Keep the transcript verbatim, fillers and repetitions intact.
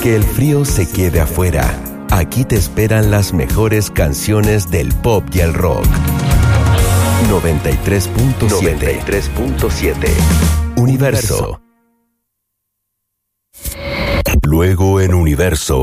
Que el frío se quede afuera. Aquí te esperan las mejores canciones del pop y el rock. noventa y tres punto siete Universo. Luego en Universo.